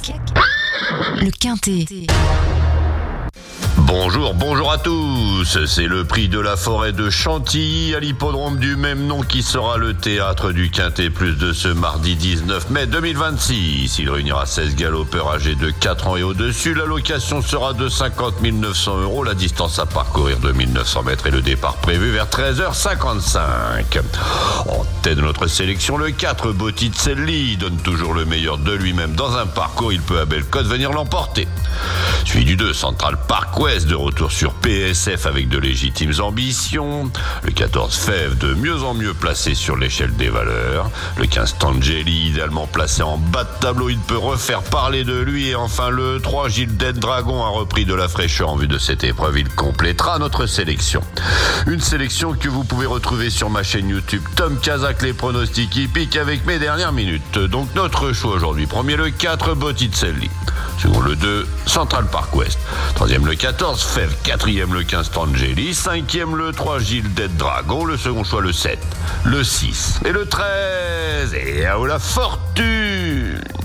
le Quintet. Bonjour à tous. C'est le prix de la forêt de Chantilly à l'hippodrome du même nom qui sera le théâtre du Quintet Plus de ce mardi 19 mai 2026. Il réunira 16 galopeurs âgés de 4 ans et au-dessus. La location sera de 50 900 €, la distance à parcourir de 1900 mètres et le départ prévu vers 13h55. En tête de notre sélection, le 4, Botticelli, donne toujours le meilleur de lui-même dans un parcours. Il peut à belle cote venir l'emporter. Suivi du 2, Central Park West, de retour sur PSF avec de légitimes ambitions. Le 14, Fève, de mieux en mieux placé sur l'échelle des valeurs. Le 15, Tangeli, idéalement placé en bas de tableau, il peut refaire parler de lui. Et enfin le 3, Gilded Dragon, a repris de la fraîcheur en vue de cette épreuve. Il complétera notre sélection. Une sélection que vous pouvez retrouver sur ma chaîne YouTube Tom Kazak, les pronostics hippiques avec mes dernières minutes. Donc notre choix aujourd'hui: premier le 4, Botticelli. Second le 2, Central Park West. Troisième le 14, Fève. Quatrième le 15, Tangeli. Cinquième le 3, Gilded Dragon. Le second choix le 7, le 6 et le 13. Et à la fortune!